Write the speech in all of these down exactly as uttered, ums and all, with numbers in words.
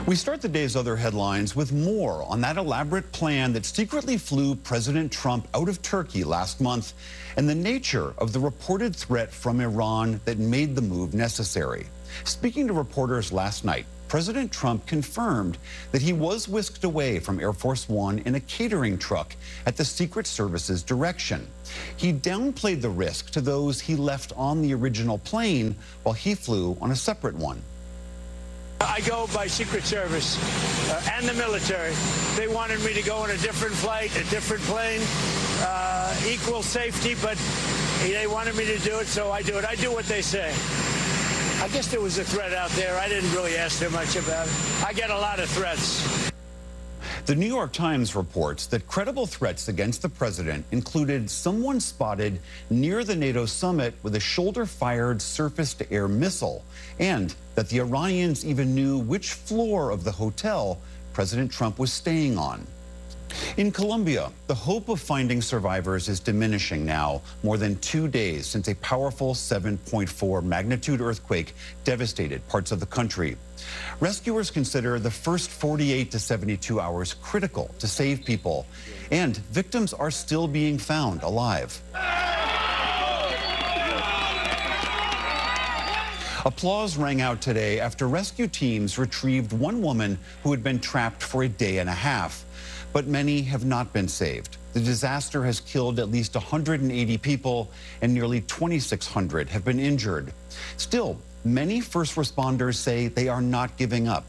We start the day's other headlines with more on that elaborate plan that secretly flew President Trump out of Turkey last month and the nature of the reported threat from Iran that made the move necessary. Speaking to reporters last night, President Trump confirmed that he was whisked away from Air Force One in a catering truck at the Secret Service's direction. He downplayed the risk to those he left on the original plane while he flew on a separate one. I go by Secret Service uh, and the military. They wanted me to go on a different flight, a different plane, uh, equal safety, but they wanted me to do it, so I do it. I do what they say. I guess there was a threat out there. I didn't really ask too much about it. I get a lot of threats. The New York Times reports that credible threats against the president included someone spotted near the NATO summit with a shoulder-fired surface-to-air missile, and that the Iranians even knew which floor of the hotel President Trump was staying on. In Colombia, the hope of finding survivors is diminishing now, more than two days since a powerful seven point four magnitude earthquake devastated parts of the country. Rescuers consider the first forty-eight to seventy-two hours critical to save people, and victims are still being found alive. Applause rang out today after rescue teams retrieved one woman who had been trapped for a day and a half. But many have not been saved. The disaster has killed at least one hundred eighty people, and nearly twenty-six hundred have been injured. Still, many first responders say they are not giving up.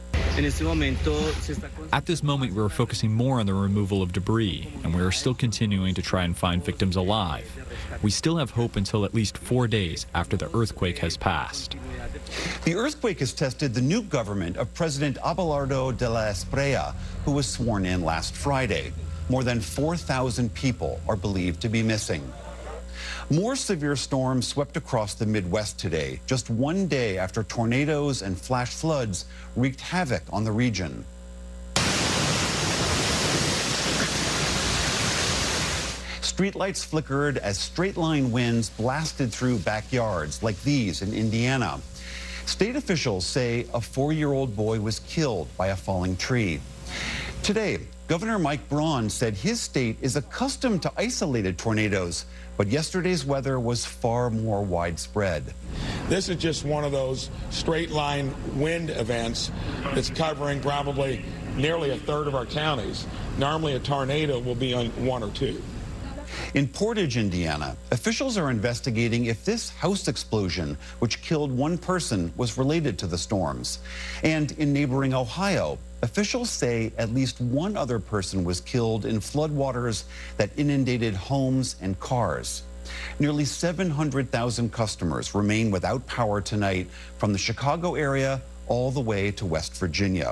At this moment, we are focusing more on the removal of debris, and we are still continuing to try and find victims alive. We still have hope until at least four days after the earthquake has passed. The earthquake has tested the new government of President Abelardo de la Espriella, who was sworn in last Friday. More than four thousand people are believed to be missing. More severe storms swept across the Midwest today, just one day after tornadoes and flash floods wreaked havoc on the region. Streetlights flickered as straight-line winds blasted through backyards like these in Indiana. State officials say a four-year-old boy was killed by a falling tree. Today, Governor Mike Braun said his state is accustomed to isolated tornadoes, but yesterday's weather was far more widespread. This is just one of those straight-line wind events that's covering probably nearly a third of our counties. Normally, a tornado will be on one or two. In Portage, Indiana, officials are investigating if this house explosion, which killed one person, was related to the storms. And in neighboring Ohio, officials say at least one other person was killed in floodwaters that inundated homes and cars. Nearly seven hundred thousand customers remain without power tonight from the Chicago area all the way to West Virginia.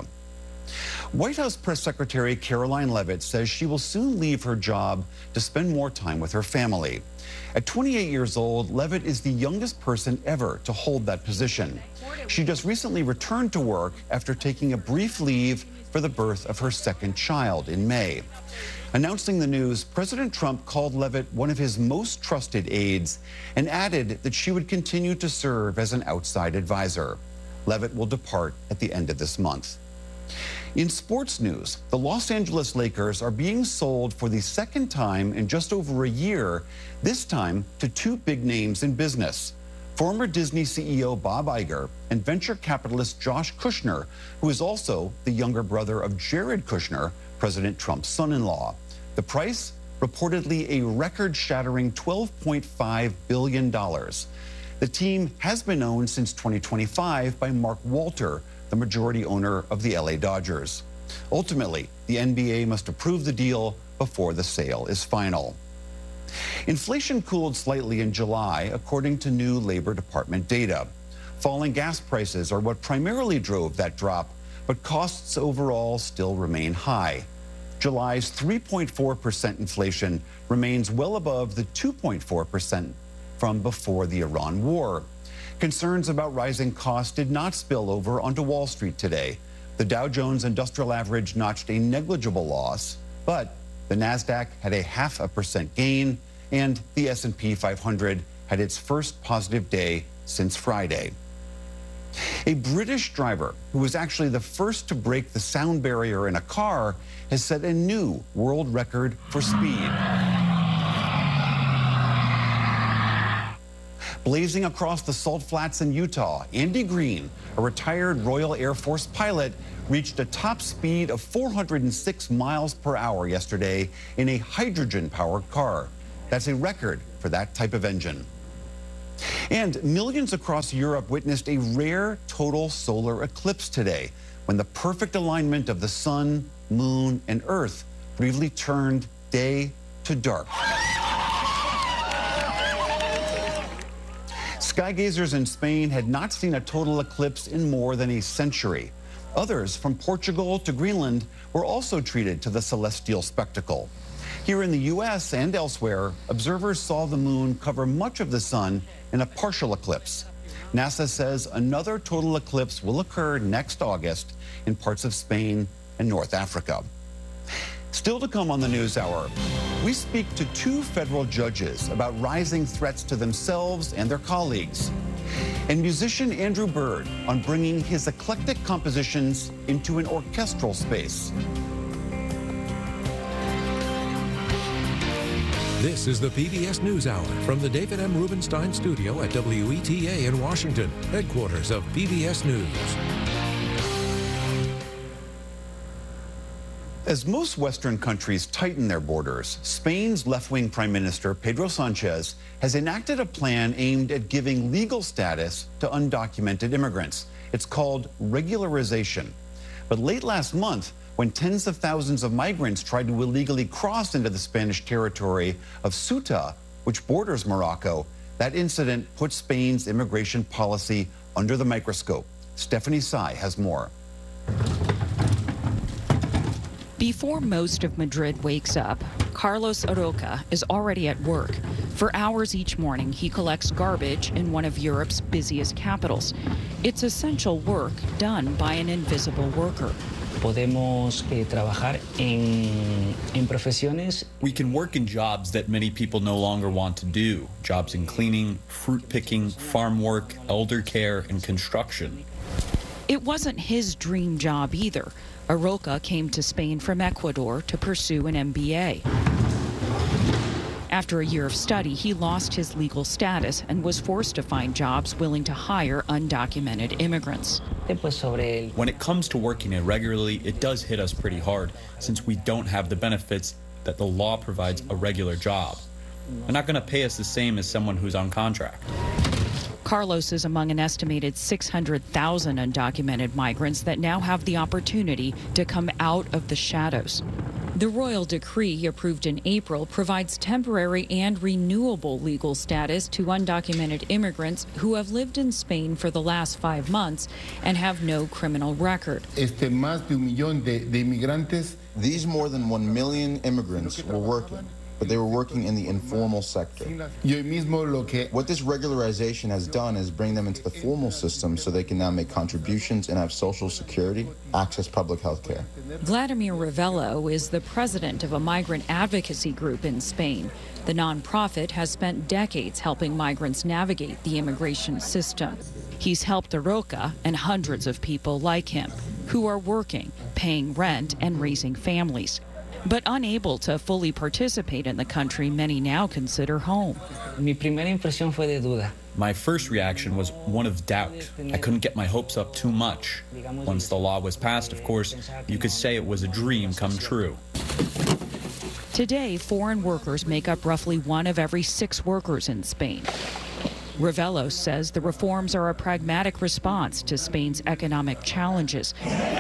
White House Press Secretary Karoline Leavitt says she will soon leave her job to spend more time with her family. At twenty-eight years old, Leavitt is the youngest person ever to hold that position. She just recently returned to work after taking a brief leave for the birth of her second child in May. Announcing the news, President Trump called Leavitt one of his most trusted aides and added that she would continue to serve as an outside advisor. Leavitt will depart at the end of this month. In sports news, the Los Angeles Lakers are being sold for the second time in just over a year, this time to two big names in business. Former Disney C E O Bob Iger and venture capitalist Josh Kushner, who is also the younger brother of Jared Kushner, President Trump's son-in-law. The price? Reportedly a record-shattering twelve point five billion dollars. The team has been owned since twenty twenty-five by Mark Walter, the majority owner of the L A Dodgers. Ultimately, the N B A must approve the deal before the sale is final. Inflation cooled slightly in July, according to new Labor Department data. Falling gas prices are what primarily drove that drop, but costs overall still remain high. July's three point four percent inflation remains well above the two point four percent from before the Iran war. Concerns about rising costs did not spill over onto Wall Street today. The Dow Jones Industrial Average notched a negligible loss, but the Nasdaq had a half a percent gain, and the S and P five hundred had its first positive day since Friday. A British driver, who was actually the first to break the sound barrier in a car, has set a new world record for speed. Blazing across the Salt Flats in Utah, Andy Green, a retired Royal Air Force pilot, reached a top speed of four hundred six miles per hour yesterday in a hydrogen-powered car. That's a record for that type of engine. And millions across Europe witnessed a rare total solar eclipse today, when the perfect alignment of the sun, moon, and earth briefly turned day to dark. Skygazers in Spain had not seen a total eclipse in more than a century. Others from Portugal to Greenland were also treated to the celestial spectacle. Here in the U S and elsewhere, observers saw the moon cover much of the sun in a partial eclipse. NASA says another total eclipse will occur next August in parts of Spain and North Africa. Still to come on the News Hour, we speak to two federal judges about rising threats to themselves and their colleagues. And musician Andrew Bird on bringing his eclectic compositions into an orchestral space. This is the P B S NewsHour from the David M. Rubenstein studio at W E T A in Washington, headquarters of P B S News. As most Western countries tighten their borders, Spain's left-wing Prime Minister Pedro Sanchez has enacted a plan aimed at giving legal status to undocumented immigrants. It's called regularization. But late last month, when tens of thousands of migrants tried to illegally cross into the Spanish territory of Ceuta, which borders Morocco, that incident put Spain's immigration policy under the microscope. Stephanie Tsai has more. Before most of Madrid wakes up, Carlos Aroca is already at work. For hours each morning, he collects garbage in one of Europe's busiest capitals. It's essential work done by an invisible worker. Podemos eh, trabajar en, en profesiones. We can work in jobs that many people no longer want to do. Jobs in cleaning, fruit picking, farm work, elder care, and construction. It wasn't his dream job either. Aroca came to Spain from Ecuador to pursue an M B A. After a year of study, he lost his legal status and was forced to find jobs willing to hire undocumented immigrants. When it comes to working irregularly, it does hit us pretty hard, since we don't have the benefits that the law provides a regular job. They're not going to pay us the same as someone who's on contract. Carlos is among an estimated six hundred thousand undocumented migrants that now have the opportunity to come out of the shadows. The royal decree approved in April provides temporary and renewable legal status to undocumented immigrants who have lived in Spain for the last five months and have no criminal record. Este más de un millón de, de inmigrantes. These more than one million immigrants were working, but they were working in the informal sector. What this regularization has done is bring them into the formal system so they can now make contributions and have social security, access public health care. Vladimir Ravello is the president of a migrant advocacy group in Spain. The nonprofit has spent decades helping migrants navigate the immigration system. He's helped Aroca and hundreds of people like him who are working, paying rent, and raising families. But unable to fully participate in the country many now consider home. Mi primera impresión fue de duda. My first reaction was one of doubt. I couldn't get my hopes up too much. Once the law was passed, of course, you could say it was a dream come true. Today, foreign workers make up roughly one of every six workers in Spain. Ravello says the reforms are a pragmatic response to Spain's economic challenges.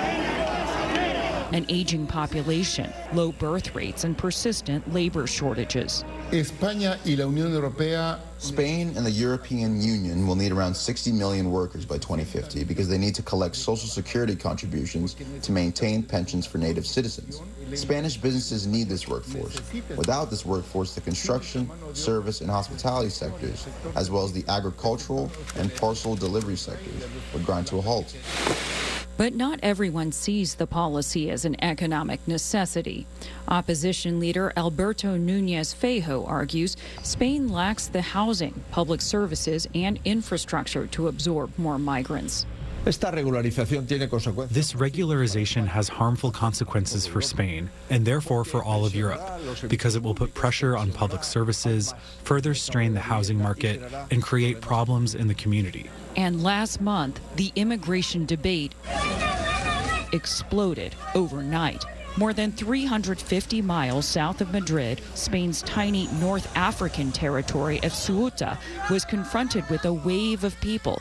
An aging population, low birth rates, and persistent labor shortages. España y la Unión Europea. Spain and the European Union will need around sixty million workers by twenty fifty because they need to collect social security contributions to maintain pensions for native citizens. Spanish businesses need this workforce. Without this workforce, the construction, service, and hospitality sectors, as well as the agricultural and parcel delivery sectors, would grind to a halt. But not everyone sees the policy as an economic necessity. Opposition leader Alberto Núñez Feijóo argues Spain lacks the housing, public services, and infrastructure to absorb more migrants. This regularization has harmful consequences for Spain and therefore for all of Europe, because it will put pressure on public services, further strain the housing market, and create problems in the community. And last month, the immigration debate exploded overnight. More than three hundred fifty miles south of Madrid, Spain's tiny North African territory of Ceuta was confronted with a wave of people.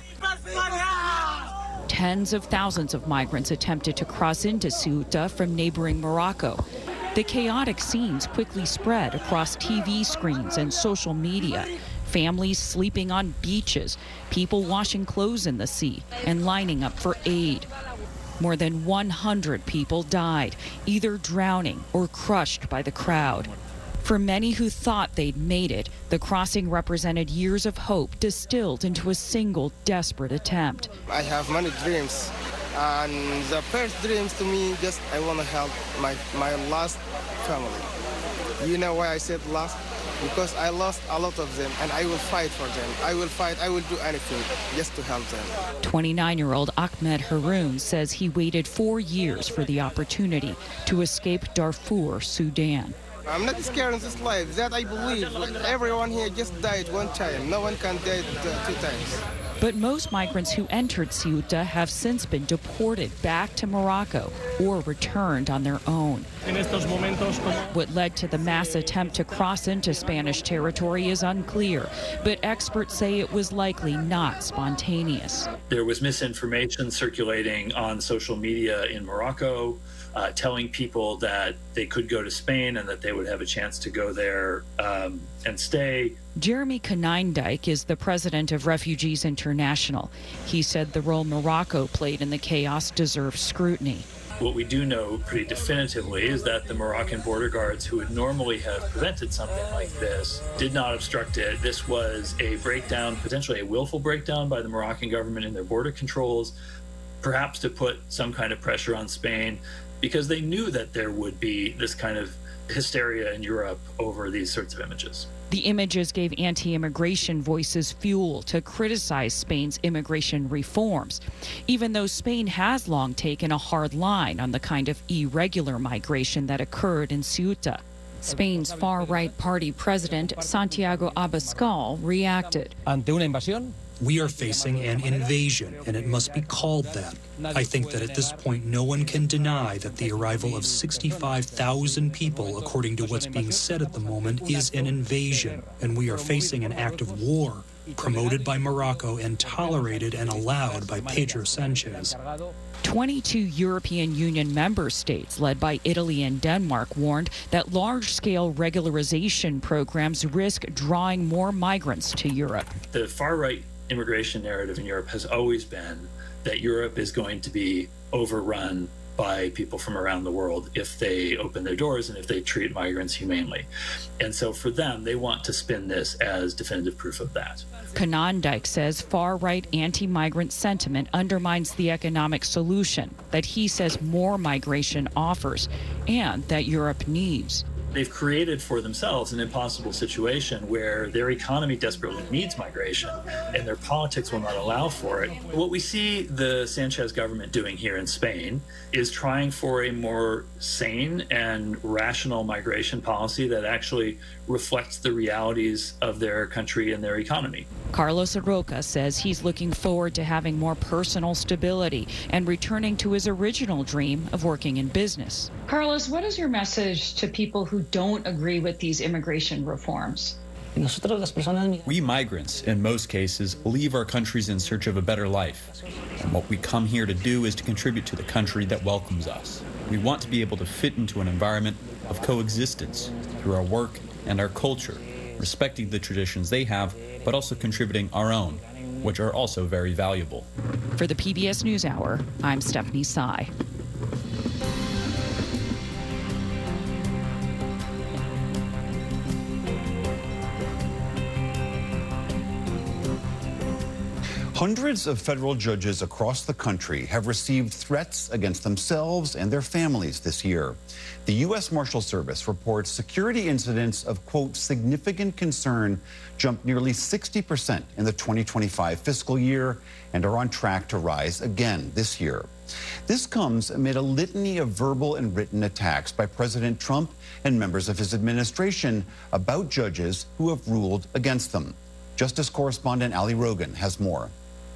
Tens of thousands of migrants attempted to cross into Ceuta from neighboring Morocco. The chaotic scenes quickly spread across T V screens and social media. Families sleeping on beaches, people washing clothes in the sea and lining up for aid. More than one hundred people died, either drowning or crushed by the crowd. For many who thought they'd made it, the crossing represented years of hope distilled into a single desperate attempt. I have many dreams, and the first dreams to me, just I want to help my, my lost family. You know why I said lost? Because I lost a lot of them, and I will fight for them. I will fight, I will do anything just to help them. twenty-nine-year-old Ahmed Haroun says he waited four years for the opportunity to escape Darfur, Sudan. I'm not scared of this life. That I believe. Everyone here just died one time. No one can die two times. But most migrants who entered Ceuta have since been deported back to Morocco or returned on their own. What led to the mass attempt to cross into Spanish territory is unclear, but experts say it was likely not spontaneous. There was misinformation circulating on social media in Morocco, uh, telling people that they could go to Spain and that they would have a chance to go there um, and stay. Jeremy Konijndijk is the president of Refugees International. He said the role Morocco played in the chaos deserves scrutiny. What we do know pretty definitively is that the Moroccan border guards, who would normally have prevented something like this, did not obstruct it. This was a breakdown, potentially a willful breakdown by the Moroccan government in their border controls, perhaps to put some kind of pressure on Spain, because they knew that there would be this kind of hysteria in Europe over these sorts of images. The images gave anti-immigration voices fuel to criticize Spain's immigration reforms, even though Spain has long taken a hard line on the kind of irregular migration that occurred in Ceuta. Spain's far-right party president, Santiago Abascal, reacted. Ante una invasión, we are facing an invasion, and it must be called that. I think that at this point, no one can deny that the arrival of sixty-five thousand people, according to what's being said at the moment, is an invasion, and we are facing an act of war promoted by Morocco and tolerated and allowed by Pedro Sanchez. twenty-two European Union member states, led by Italy and Denmark, warned that large-scale regularization programs risk drawing more migrants to Europe. The far-right immigration narrative in Europe has always been that Europe is going to be overrun by people from around the world if they open their doors and if they treat migrants humanely. And so for them, they want to spin this as definitive proof of that. Konijndijk says far-right anti-migrant sentiment undermines the economic solution that he says more migration offers and that Europe needs. They've created for themselves an impossible situation where their economy desperately needs migration and their politics will not allow for it. What we see the Sanchez government doing here in Spain is trying for a more sane and rational migration policy that actually reflects the realities of their country and their economy. Carlos Aroca says he's looking forward to having more personal stability and returning to his original dream of working in business. Carlos, what is your message to people who don't agree with these immigration reforms? We migrants, in most cases, leave our countries in search of a better life. And what we come here to do is to contribute to the country that welcomes us. We want to be able to fit into an environment of coexistence through our work and our culture, respecting the traditions they have, but also contributing our own, which are also very valuable. For the P B S NewsHour, I'm Stephanie Tsai. Hundreds of federal judges across the country have received threats against themselves and their families this year. The U S Marshal Service reports security incidents of, quote, significant concern jumped nearly sixty percent in the twenty twenty-five fiscal year and are on track to rise again this year. This comes amid a litany of verbal and written attacks by President Trump and members of his administration about judges who have ruled against them. Justice correspondent Ali Rogan has more.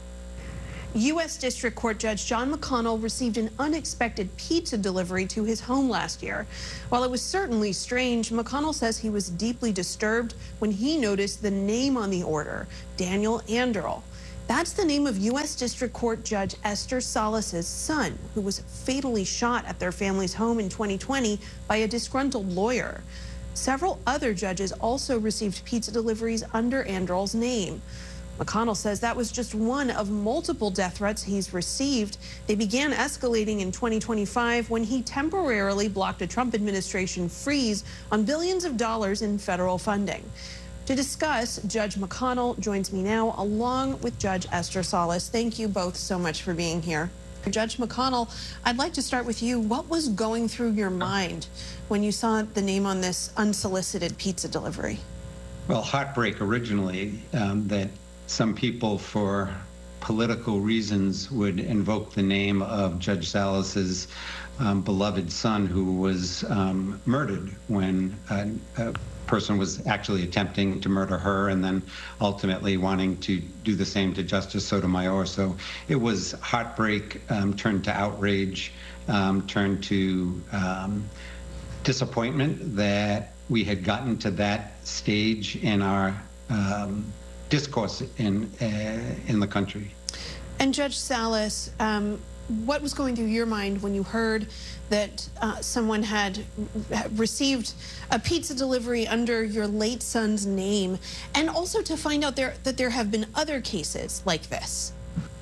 U S District Court Judge John McConnell received an unexpected pizza delivery to his home last year. While it was certainly strange, McConnell says he was deeply disturbed when he noticed the name on the order, Daniel Anderl. That's the name of U S District Court Judge Esther Salas's son, who was fatally shot at their family's home in twenty twenty by a disgruntled lawyer. Several other judges also received pizza deliveries under Anderl's name. McConnell says that was just one of multiple death threats he's received. They began escalating in twenty twenty-five when he temporarily blocked a Trump administration freeze on billions of dollars in federal funding. To discuss, Judge McConnell joins me now, along with Judge Esther Salas. Thank you both so much for being here. Judge McConnell, I'd like to start with you. What was going through your mind when you saw the name on this unsolicited pizza delivery? Well, heartbreak originally, um, that some people, for political reasons, would invoke the name of Judge Salas's um, beloved son, who was um, murdered when a, a person was actually attempting to murder her, and then ultimately wanting to do the same to Justice Sotomayor. So it was heartbreak um, turned to outrage, um, turned to um, disappointment that we had gotten to that stage in our um, discourse in uh, in the country. And Judge Salas, um, what was going through your mind when you heard that uh, someone had received a pizza delivery under your late son's name, and also to find out there that there have been other cases like this?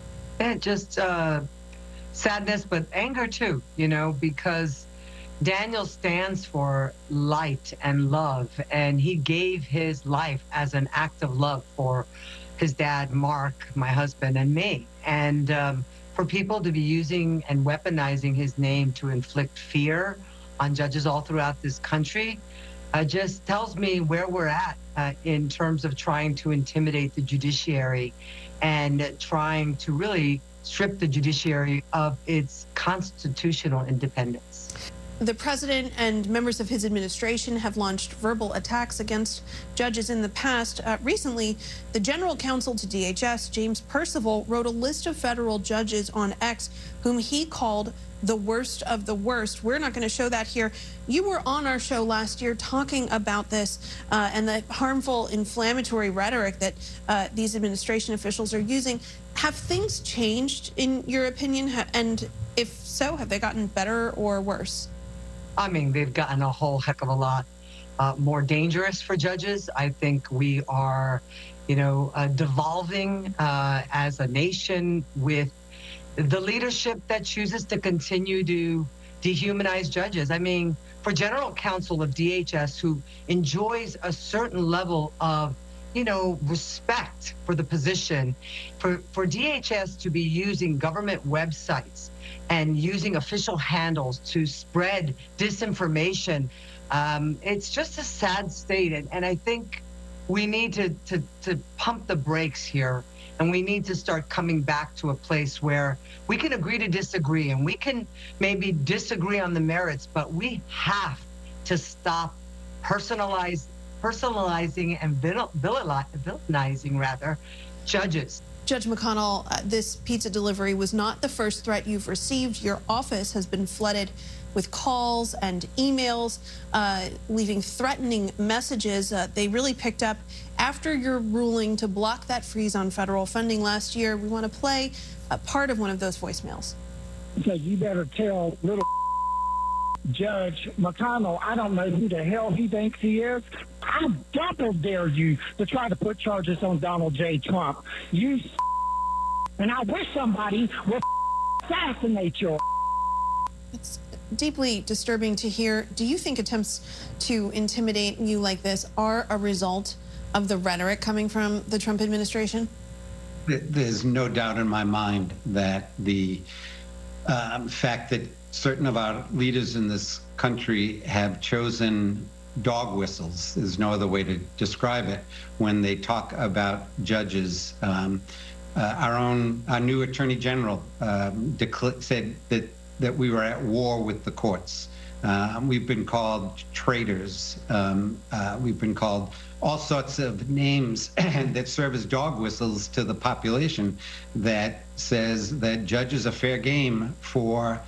And just uh, sadness, but anger too, you know, because Daniel stands for light and love, and he gave his life as an act of love for his dad, Mark, my husband, and me. And um, for people to be using and weaponizing his name to inflict fear on judges all throughout this country uh, just tells me where we're at uh, in terms of trying to intimidate the judiciary and trying to really strip the judiciary of its constitutional independence. The president and members of his administration have launched verbal attacks against judges in the past. Uh, recently, the general counsel to D H S, James Percival, wrote a list of federal judges on X whom he called the worst of the worst. We're not going to show that here. You were on our show last year talking about this uh, and the harmful, inflammatory rhetoric that uh, these administration officials are using. Have things changed, in your opinion? And if so, have they gotten better or worse? I mean, they've gotten a whole heck of a lot uh, more dangerous for judges. I think we are, you know, uh, devolving uh, as a nation with the leadership that chooses to continue to dehumanize judges. I mean, for general counsel of D H S, who enjoys a certain level of, you know, respect for the position, for, for D H S to be using government websites and using official handles to spread disinformation, um, it's just a sad state. And, and I think we need to, to, to pump the brakes here, and we need to start coming back to a place where we can agree to disagree, and we can maybe disagree on the merits, but we have to stop personalize, personalizing and villainizing, rather, judges. Judge McConnell, uh, this pizza delivery was not the first threat you've received. Your office has been flooded with calls and emails, uh, leaving threatening messages. Uh, they really picked up after your ruling to block that freeze on federal funding last year. We want to play a part of one of those voicemails. So you better tell little Judge McConnell, I don't know who the hell he thinks he is. I double dare you to try to put charges on Donald J. Trump. You and I wish somebody would assassinate your. It's deeply disturbing to hear. Do you think attempts to intimidate you like this are a result of the rhetoric coming from the Trump administration? there's no doubt in my mind that the um, fact that certain of our leaders in this country have chosen dog whistles, there's no other way to describe it, when they talk about judges. Um, uh, our own, our new Attorney General um, said that, that we were at war with the courts. Uh, we've been called traitors. Um, uh, we've been called all sorts of names that serve as dog whistles to the population that says that judges are fair game for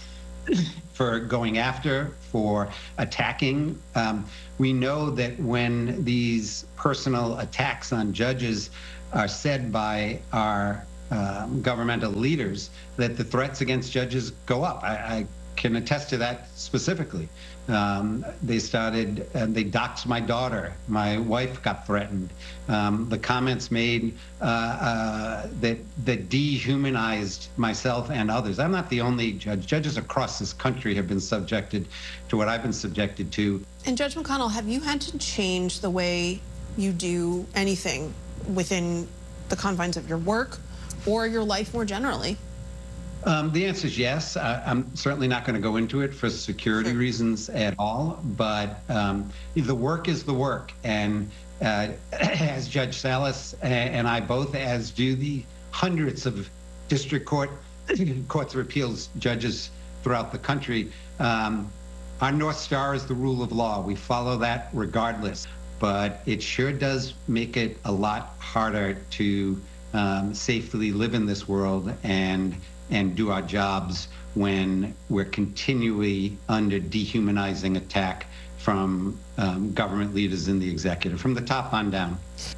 for going after, for attacking. Um, we know that when these personal attacks on judges are said by our um, governmental leaders, that the threats against judges go up. I, I can attest to that specifically. Um, they started, and they doxed my daughter. My wife got threatened. Um, the comments made uh, uh, that that dehumanized myself and others. I'm not the only judge. Judges across this country have been subjected to what I've been subjected to. And Judge McConnell, have you had to change the way you do anything within the confines of your work or your life more generally? Um, the answer is yes. I, I'm certainly not going to go into it for security reasons at all, but um, the work is the work. And uh, as Judge Salas and I both, as do the hundreds of district court, courts of appeals judges throughout the country, um, our North Star is the rule of law. We follow that regardless, but it sure does make it a lot harder to um, safely live in this world and and do our jobs when we're continually under dehumanizing attack from um, government leaders in the executive, from the top on down.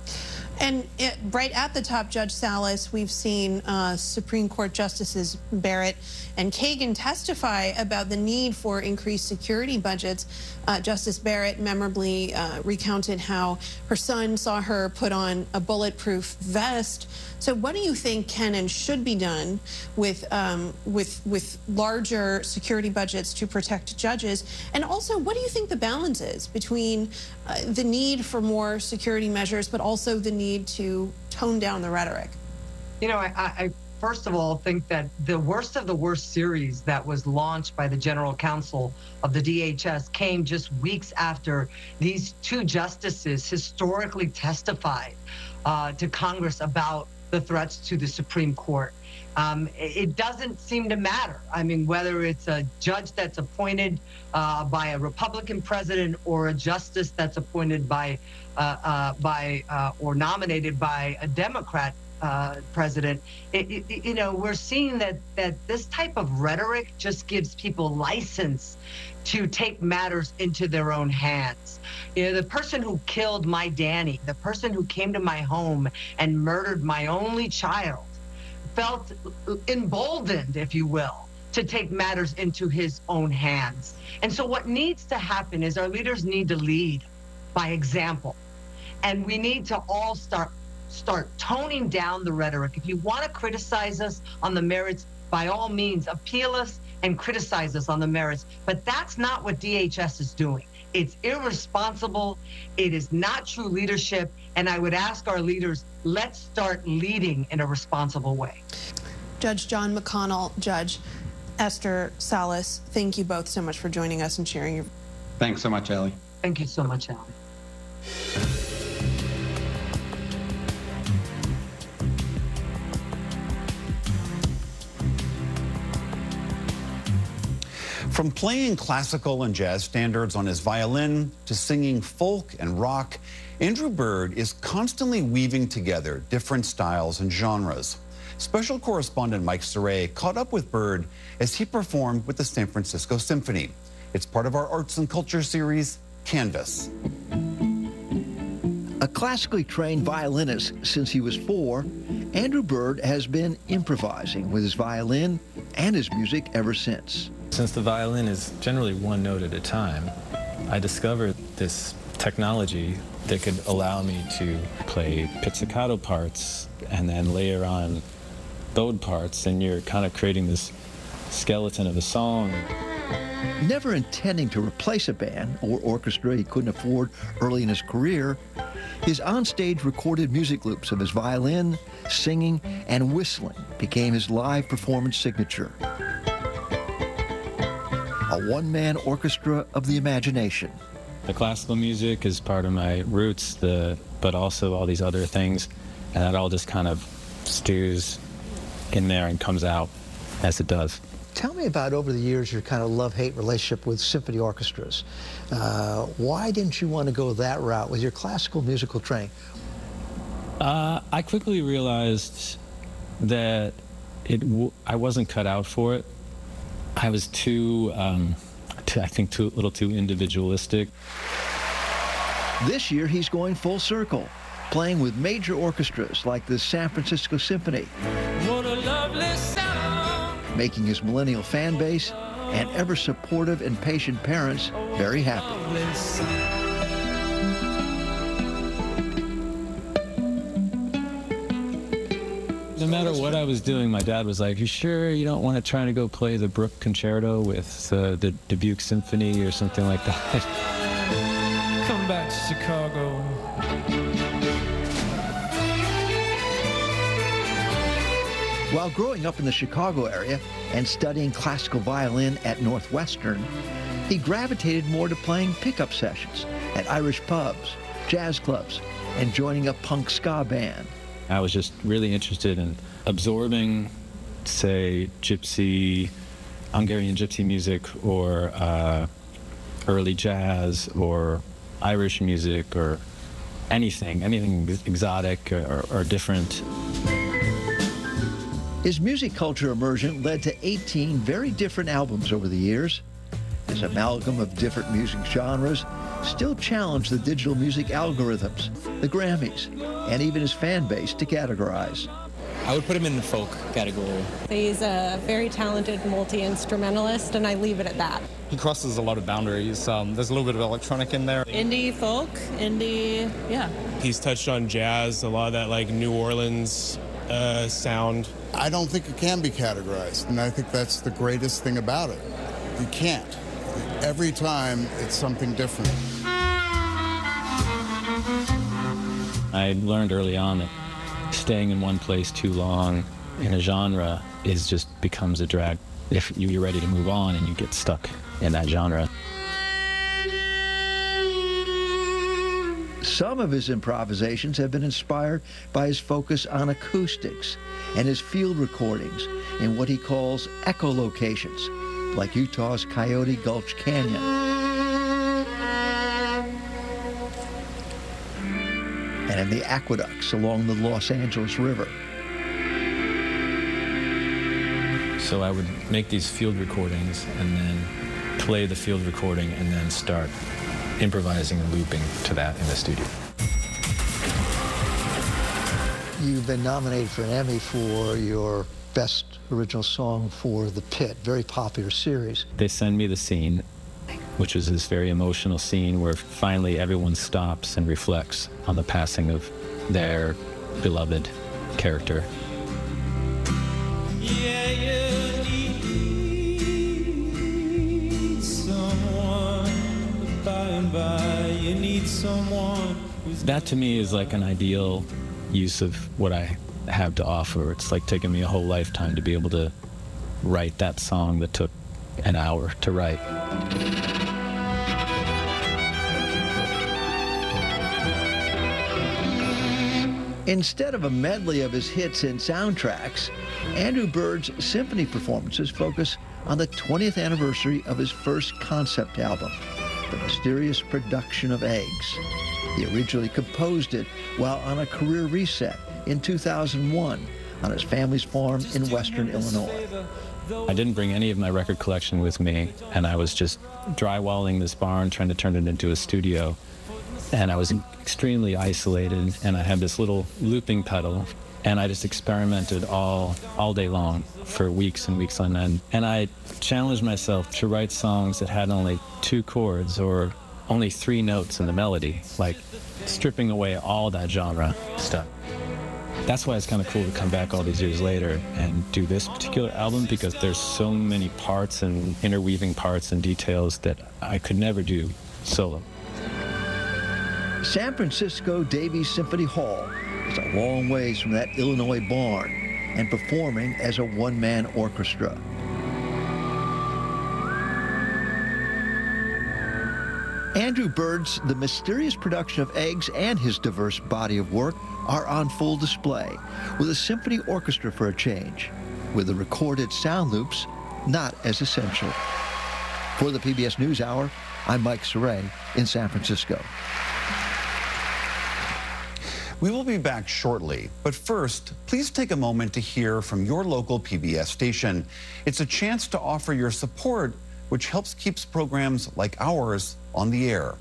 And it, right at the top, Judge Salas, we've seen uh, Supreme Court Justices Barrett and Kagan testify about the need for increased security budgets. Uh, Justice Barrett memorably uh, recounted how her son saw her put on a bulletproof vest. So what do you think can and should be done with, um, with, with larger security budgets to protect judges? And also, what do you think the balance is between uh, the need for more security measures, but also the need to tone down the rhetoric? You know, I, I first of all think that the worst of the worst series that was launched by the General Counsel of the D H S came just weeks after these two justices historically testified uh, to Congress about the threats to the Supreme Court. Um, it doesn't seem to matter. I mean, whether it's a judge that's appointed uh, by a Republican president or a justice that's appointed by, uh, uh, by uh, or nominated by a Democrat uh, president, it, it, you know, we're seeing that that this type of rhetoric just gives people license to take matters into their own hands. You know, the person who killed my Danny, the person who came to my home and murdered my only child, felt emboldened, if you will, to take matters into his own hands. And so what needs to happen is our leaders need to lead by example. And we need to all start start toning down the rhetoric. If you want to criticize us on the merits, by all means, appeal us and criticize us on the merits. But that's not what D H S is doing. It's irresponsible. It is not true leadership. And I would ask our leaders, let's start leading in a responsible way. Judge John McConnell, Judge Esther Salas, thank you both so much for joining us and sharing your... Thanks so much, Ellie. Thank you so much, Ellie. From playing classical and jazz standards on his violin to singing folk and rock, Andrew Bird is constantly weaving together different styles and genres. Special correspondent Mike Saray caught up with Bird as he performed with the San Francisco Symphony. It's part of our arts and culture series, Canvas. A classically trained violinist since he was four, Andrew Bird has been improvising with his violin and his music ever since. Since the violin is generally one note at a time, I discovered this technology that could allow me to play pizzicato parts and then layer on bowed parts, and you're kind of creating this skeleton of a song. Never intending to replace a band or orchestra he couldn't afford early in his career, his onstage recorded music loops of his violin, singing, and whistling became his live performance signature. A one-man orchestra of the imagination. The classical music is part of my roots, the, but also all these other things, and that all just kind of stews in there and comes out as it does. Tell me about, over the years, your kind of love-hate relationship with symphony orchestras. Uh, why didn't you want to go that route with your classical musical training? Uh, I quickly realized that it w I wasn't cut out for it. I was too, um, too, I think, too, a little too individualistic. This year, he's going full circle, playing with major orchestras like the San Francisco Symphony, What a lovely sound. making his millennial fan base and ever supportive and patient parents very happy. No matter what I was doing, my dad was like, "You sure you don't want to try to go play the Brook Concerto with uh, the Dubuque Symphony or something like that?" Come back to Chicago. While growing up in the Chicago area and studying classical violin at Northwestern, he gravitated more to playing pickup sessions at Irish pubs, jazz clubs, and joining a punk ska band. I was just really interested in absorbing, say, gypsy, Hungarian gypsy music, or uh, early jazz, or Irish music, or anything, anything exotic or, or different. His music culture immersion led to eighteen very different albums over the years. His amalgam of different music genres still challenged the digital music algorithms, the Grammys, and even his fan base to categorize. I would put him in the folk category. He's a very talented multi-instrumentalist, and I leave it at that. He crosses a lot of boundaries. Um, there's a little bit of electronic in there. Indie folk, indie, yeah. He's touched on jazz, a lot of that like New Orleans uh, sound. I don't think it can be categorized, and I think that's the greatest thing about it. You can't. Every time, it's something different. I learned early on that staying in one place too long in a genre is just becomes a drag. If you're ready to move on and you get stuck in that genre. Some of his improvisations have been inspired by his focus on acoustics and his field recordings in what he calls echolocations, like Utah's Coyote Gulch Canyon. And in the aqueducts along the Los Angeles River. So I would make these field recordings and then play the field recording and then start improvising and looping to that in the studio. You've been nominated for an Emmy for your best original song for The Pit, very popular series. They send me the scene, which is this very emotional scene where finally everyone stops and reflects on the passing of their beloved character. Yeah, you need someone, by and by, you need someone. That to me is like an ideal use of what I have to offer. It's like taking me a whole lifetime to be able to write that song that took an hour to write. Instead of a medley of his hits and soundtracks, Andrew Bird's symphony performances focus on the twentieth anniversary of his first concept album, The Mysterious Production of Eggs. He originally composed it while on a career reset in two thousand one on his family's farm in western Illinois. I didn't bring any of my record collection with me, and I was just drywalling this barn, trying to turn it into a studio. And I was extremely isolated, and I had this little looping pedal, and I just experimented all all day long for weeks and weeks on end. And I challenged myself to write songs that had only two chords or only three notes in the melody, like stripping away all that genre stuff. That's why it's kind of cool to come back all these years later and do this particular album, because there's so many parts and interweaving parts and details that I could never do solo. San Francisco Davies Symphony Hall is a long ways from that Illinois barn and performing as a one-man orchestra. Andrew Bird's The Mysterious Production of Eggs and his diverse body of work are on full display, with a symphony orchestra for a change, with the recorded sound loops not as essential. For the P B S NewsHour, I'm Mike Saray in San Francisco. We will be back shortly, but first, please take a moment to hear from your local P B S station. It's a chance to offer your support, which helps keep programs like ours on the air.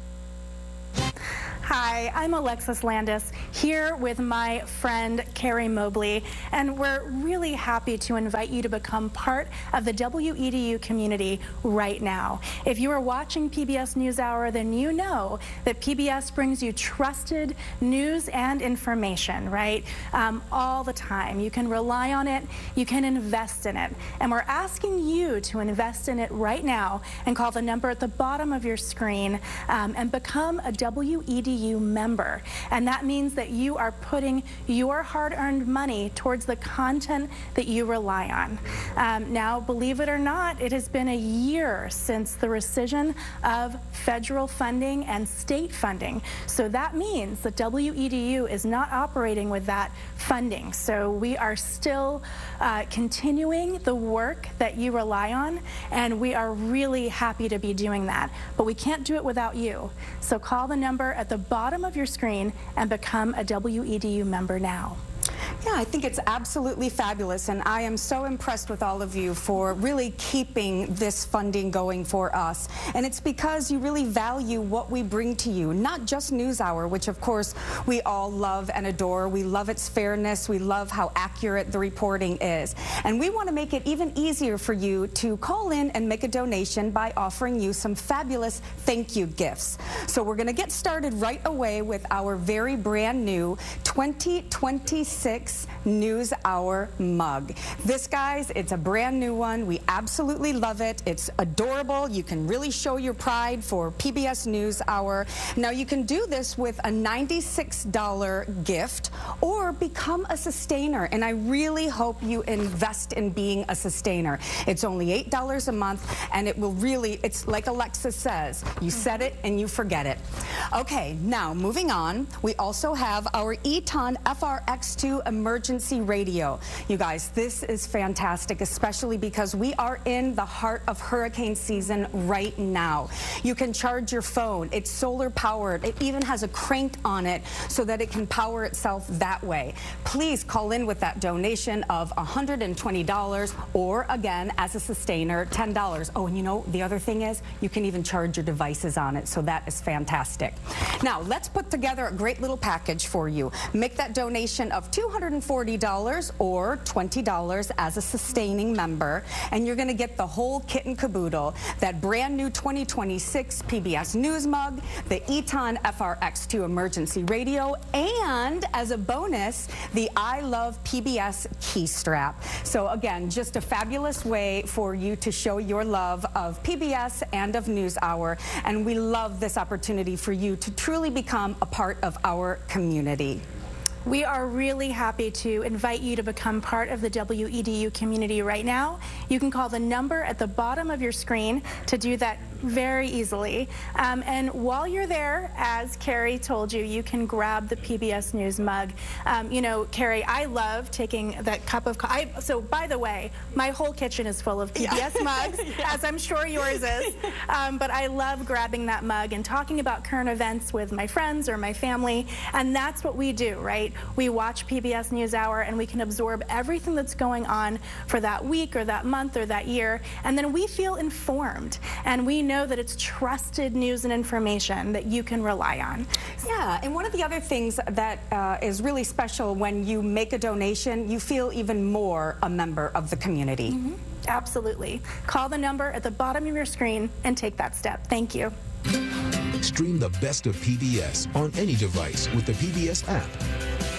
Hi, I'm Alexis Landis, here with my friend Carrie Mobley, and we're really happy to invite you to become part of the W E D U community right now. If you are watching P B S NewsHour, then you know that P B S brings you trusted news and information, right? Um, all the time. You can rely on it, you can invest in it, and we're asking you to invest in it right now and call the number at the bottom of your screen um, and become a W E D U member. And that means that you are putting your hard-earned money towards the content that you rely on. Um, now, believe it or not, it has been a year since the rescission of federal funding and state funding. So that means that W E D U is not operating with that funding. So we are still uh, continuing the work that you rely on, and we are really happy to be doing that. But we can't do it without you. So call the number at the bottom of your screen and become a W E D U member now. Yeah, I think it's absolutely fabulous, and I am so impressed with all of you for really keeping this funding going for us. And it's because you really value what we bring to you, not just NewsHour, which of course we all love and adore. We love its fairness. We love how accurate the reporting is. And we want to make it even easier for you to call in and make a donation by offering you some fabulous thank you gifts. So we're going to get started right away with our very brand new twenty twenty-six NewsHour mug. This, guys, it's a brand new one. We absolutely love it. It's adorable. You can really show your pride for P B S NewsHour. Now, you can do this with a ninety-six dollar gift or become a sustainer, and I really hope you invest in being a sustainer. It's only eight dollars a month, and it will really, it's like Alexa says, you set it and you forget it. Okay, now, moving on, we also have our Eton F R X two emergency radio. You guys, this is fantastic, especially because we are in the heart of hurricane season right now. You can charge your phone. It's solar powered. It even has a crank on it so that it can power itself that way. Please call in with that donation of one hundred twenty dollars, or again, as a sustainer, ten dollars. Oh, and you know, the other thing is you can even charge your devices on it, so that is fantastic. Now, let's put together a great little package for you. Make that donation of two hundred forty dollars or twenty dollars as a sustaining member, and you're going to get the whole kit and caboodle, that brand new twenty twenty-six P B S News mug, the Eton F R X two emergency radio, and as a bonus, the I Love P B S key strap. So again, just a fabulous way for you to show your love of P B S and of NewsHour, and we love this opportunity for you to truly become a part of our community. We are really happy to invite you to become part of the W E D U community right now. You can call the number at the bottom of your screen to do that very easily. Um, and while you're there, as Carrie told you, you can grab the P B S News mug. Um, you know, Carrie, I love taking that cup of coffee. So, by the way, my whole kitchen is full of P B S yeah. mugs, yeah. as I'm sure yours is. Um, but I love grabbing that mug and talking about current events with my friends or my family. And that's what we do, right? We watch P B S NewsHour and we can absorb everything that's going on for that week or that month or that year. And then we feel informed. And we know that it's trusted news and information that you can rely on. Yeah, and one of the other things that uh, is really special when you make a donation, you feel even more a member of the community. Mm-hmm. Absolutely. Call the number at the bottom of your screen and take that step. Thank you. Stream the best of P B S on any device with the P B S app.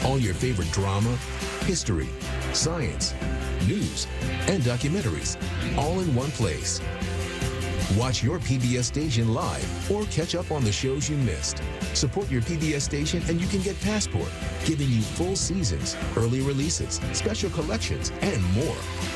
All your favorite drama, history, science, news, and documentaries, all in one place. Watch your P B S station live or catch up on the shows you missed. Support your P B S station and you can get Passport, giving you full seasons, early releases, special collections, and more.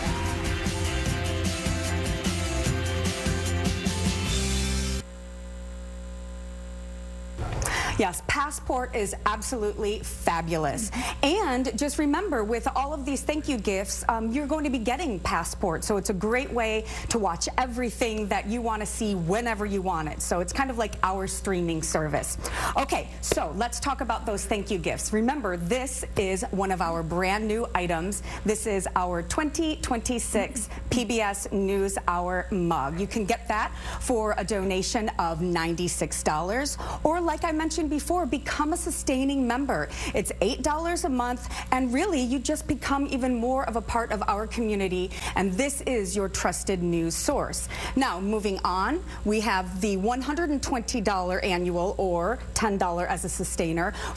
Yes, Passport is absolutely fabulous. And just remember, with all of these thank you gifts, um, you're going to be getting Passport. So it's a great way to watch everything that you want to see whenever you want it. So it's kind of like our streaming service. Okay, so let's talk about those thank you gifts. Remember, this is one of our brand new items. This is our twenty twenty-six P B S NewsHour mug. You can get that for a donation of ninety-six dollars. Or like I mentioned before, become a sustaining member. It's eight dollars a month, and really you just become even more of a part of our community, and this is your trusted news source. Now, moving on, we have the one hundred twenty dollars annual or ten dollars as a sustainer